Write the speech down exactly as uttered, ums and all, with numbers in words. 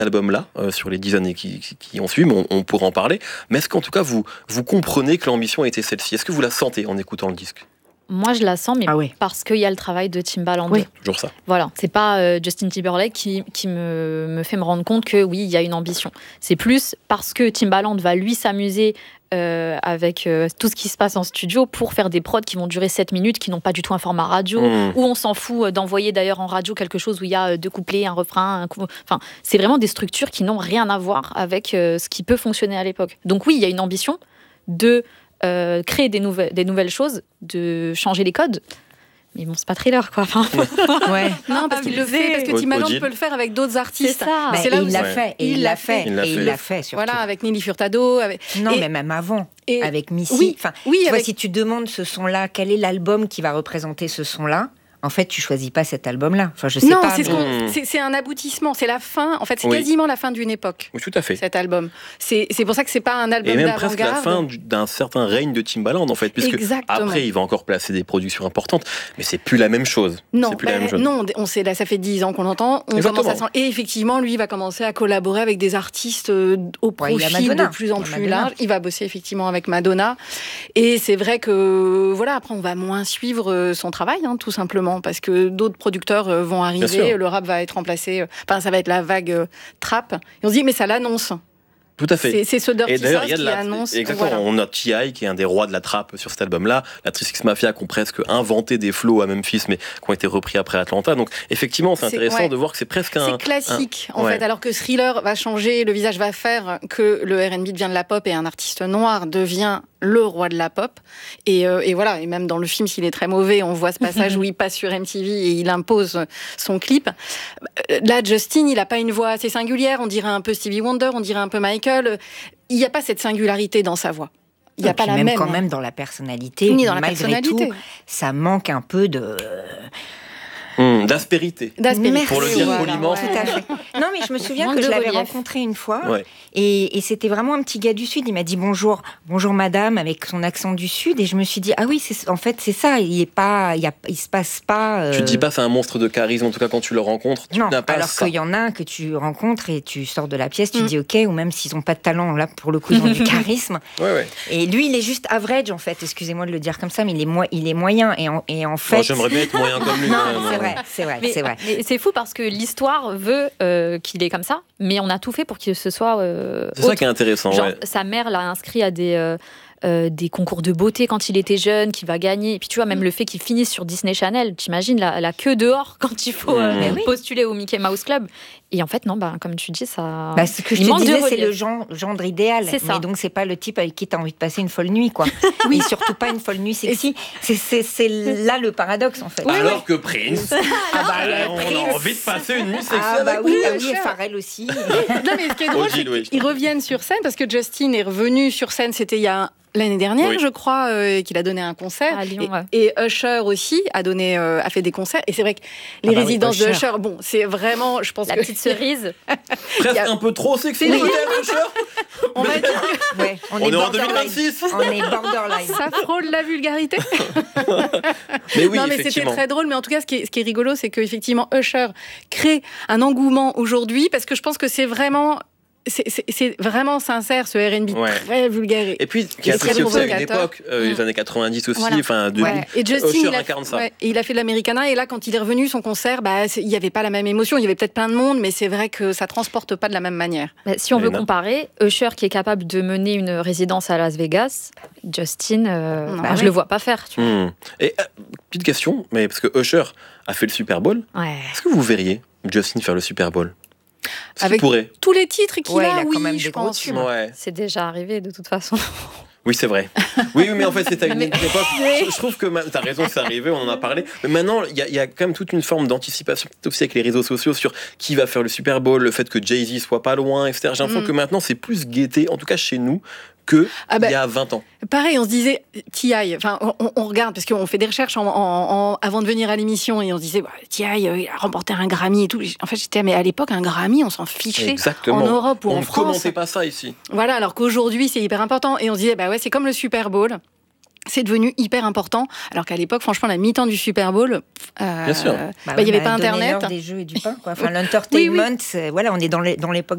album-là, euh, sur les dix années qui, qui, qui ont suivi, mais on, on pourra en parler. Mais est-ce qu'en tout cas, vous, vous comprenez que l'ambition a été celle-ci ? Est-ce que vous la sentez en écoutant le disque ? Moi, je la sens, mais ah oui. parce qu'il y a le travail de Timbaland. Oui, toujours ça. Voilà, c'est pas euh, Justin Timberlake qui, qui me, me fait me rendre compte que oui, il y a une ambition. C'est plus parce que Timbaland va lui s'amuser euh, avec euh, tout ce qui se passe en studio pour faire des prods qui vont durer sept minutes, qui n'ont pas du tout un format radio, mmh. où on s'en fout d'envoyer d'ailleurs en radio quelque chose où il y a deux couplets, un refrain, un coup... enfin, c'est vraiment des structures qui n'ont rien à voir avec euh, ce qui peut fonctionner à l'époque. Donc oui, il y a une ambition de Euh, créer des nouvelles, des nouvelles choses, de changer les codes. Mais bon, c'est pas Thriller, quoi. Enfin... ouais. Non, parce qu'il le fait, parce que Timbaland peut le faire avec d'autres artistes. C'est ça. Bah, c'est là et où il l'a fait. Et il l'a fait. Il l'a et fait. il l'a fait, surtout. Voilà, avec Nelly Furtado. Avec... Non, et... mais même avant. Et... Avec Missy. Oui, enfin, oui, tu avec... vois, si tu demandes ce son-là, quel est l'album qui va représenter ce son-là ? En fait, tu choisis pas cet album-là. Enfin, je sais non, pas. c'est, mais... ce qu'on, c'est, c'est un aboutissement, c'est la fin. En fait, c'est oui. quasiment la fin d'une époque. Oui, tout à fait. Cet album. C'est, c'est pour ça que c'est pas un album et même d'avant-garde. presque la fin d'un certain règne de Timbaland, en fait, puisque Exactement. après, il va encore placer des productions importantes, mais c'est plus la même chose. Non, c'est plus bah, la même chose. non, on sait là, ça fait dix ans qu'on l'entend. On Exactement. commence à sent... Et effectivement, lui, il va commencer à collaborer avec des artistes euh, au profil ouais, de plus en plus large. Il va bosser effectivement avec Madonna. Et c'est vrai que voilà, après, on va moins suivre son travail, hein, tout simplement, parce que d'autres producteurs euh, vont arriver, le rap va être remplacé, enfin, ça va être la vague euh, trap. Et on se dit, mais ça l'annonce. Tout à fait. C'est, c'est ce Dirty et d'ailleurs, South il y a de la, qui annonce. Exactement. Voilà. On a T I qui est un des rois de la trappe sur cet album-là. La Three Six Mafia qui ont presque inventé des flows à Memphis, mais qui ont été repris après Atlanta. Donc, effectivement, c'est, c'est intéressant ouais. de voir que c'est presque un. C'est classique, un, en ouais. fait. Alors que Thriller va changer, le visage va faire que le R and B devient de la pop et un artiste noir devient le roi de la pop. Et, euh, et voilà. Et même dans le film, s'il est très mauvais, on voit ce passage où il passe sur M T V et il impose son clip. Là, Justin, il n'a pas une voix assez singulière. On dirait un peu Stevie Wonder, on dirait un peu Michael. Il n'y a pas cette singularité dans sa voix. Il n'y a pas la même. même. Quand même dans la personnalité. Ni dans la malgré personnalité. Tout, ça manque un peu de. Mmh, d'aspérité. d'aspérité. Merci, pour le dire voilà, poliment. Ouais. Tout à fait. Non, mais je me souviens Manque que je l'avais relief. rencontré une fois ouais. et, et c'était vraiment un petit gars du Sud. Il m'a dit bonjour, bonjour madame, avec son accent du Sud. Et je me suis dit, ah oui, c'est, en fait, c'est ça. Il est pas, il, y a, il se passe pas. Euh... Tu te dis pas, c'est un monstre de charisme, en tout cas quand tu le rencontres. Tu non, n'as pas alors ça. qu'il y en a un que tu rencontres et tu sors de la pièce, tu mm. te dis ok, ou même s'ils n'ont pas de talent, là pour le coup, ils ont du charisme. Ouais, ouais. Et lui, il est juste average en fait. Excusez-moi de le dire comme ça, mais il est, mo- il est moyen. Et en, et en fait. Oh, j'aimerais bien être moyen comme lui. Non, même, c'est hein. vrai, c'est vrai, Mais, c'est vrai. mais c'est fou parce que l'histoire veut euh, qu'il est comme ça, mais on a tout fait pour qu'il se soit. Euh, c'est ça qui est intéressant. Genre, ouais. sa mère l'a inscrit à des. Euh, Euh, des concours de beauté quand il était jeune, qu'il va gagner. Et puis tu vois, même le fait qu'il finisse sur Disney Channel, t'imagines la, la queue dehors quand il faut euh, mmh. oui. postuler au Mickey Mouse Club. Et en fait, non, bah, comme tu dis, ça. Bah, ce que je il te manque disais, de c'est relief. le genre, gendre idéal. C'est ça. Mais donc, c'est pas le type avec qui tu as envie de passer une folle nuit, quoi. Oui, et surtout pas une folle nuit sexy. C'est, c'est, c'est là le paradoxe, en fait. Oui, Alors oui. que Prince, ah bah, euh, on Prince. a envie de passer une nuit sexy Ah bah avec oui, lui. ah oui, et Pharrell aussi. Non, mais ce qui est drôle, O G, c'est oui. qu'ils reviennent sur scène parce que Justin est revenu sur scène, c'était il y a l'année dernière, oui. je crois, euh, qu'il a donné un concert. À Lyon, et, ouais. et Usher aussi a donné, euh, a fait des concerts. Et c'est vrai que les ah bah résidences oui, de Usher. Usher, bon, c'est vraiment, je pense La que petite cerise. Presque a- un peu trop sexy, Oui. peut-être, Usher. on va dire Ouais, on, On est en borderline. deux mille vingt-six. On est borderline. ça frôle la vulgarité. Mais oui, non, mais c'était effectivement. très drôle. Mais en tout cas, ce qui est, ce qui est rigolo, c'est qu'effectivement, Usher crée un engouement aujourd'hui parce que je pense que c'est vraiment. C'est, c'est, c'est vraiment sincère, ce R and B Ouais. très vulgaire. Et puis, qui Et a très associé aussi à une provocateur. époque, euh, les Mm. années quatre-vingt-dix aussi, Voilà. enfin, de Ouais. Et Justin, Usher il a, incarne ça. ouais, et il a fait de l'Americana, et là, quand il est revenu, son concert, bah, c'est- il n'y avait pas la même émotion. Il y avait peut-être plein de monde, mais c'est vrai que ça transporte pas de la même manière. Bah, si on veut Elena. comparer, Usher qui est capable de mener une résidence à Las Vegas, Justin, euh, Non. bah, Ah je ouais. le vois pas faire. Tu vois. Hmm. Et euh, petite question, mais parce que Usher a fait le Super Bowl, Ouais. est-ce que vous verriez Justin faire le Super Bowl? Est-ce qu'il Avec pourrait? tous les titres qu'il Ouais, a, il a quand oui, même je des gros pense. tubes. Ouais. C'est déjà arrivé de toute façon. Oui, c'est vrai. Oui, oui, mais en fait, c'est à une époque. Je, je trouve que ma- t'as raison, c'est arrivé, on en a parlé. Mais maintenant, il y, a- il y a quand même toute une forme d'anticipation, aussi avec les réseaux sociaux, sur qui va faire le Super Bowl, le fait que Jay-Z soit pas loin, et cetera. J'ai l'impression Mm. que maintenant, c'est plus guetté, en tout cas chez nous, que Ah bah, il y a vingt ans. Pareil, on se disait T I. Enfin, on, on regarde parce qu'on fait des recherches en, en- en- avant de venir à l'émission et on se disait bah, T I, euh, il a remporté un Grammy et tout. En fait, j'étais mais à l'époque un Grammy, on s'en fichait. Exactement. En Europe ou on en ne France. commentait pas ça ici. Voilà, alors qu'aujourd'hui c'est hyper important et on se disait bah ouais, c'est comme le Super Bowl. C'est devenu hyper important, alors qu'à l'époque, franchement, la mi-temps du Super Bowl, euh, Bien sûr. bah, Bah il n'y oui, avait bah, pas donnez-leur Internet. des jeux et du pain, quoi. Enfin, l'entertainment, Oui, oui. c'est- voilà, on est dans les- dans l'époque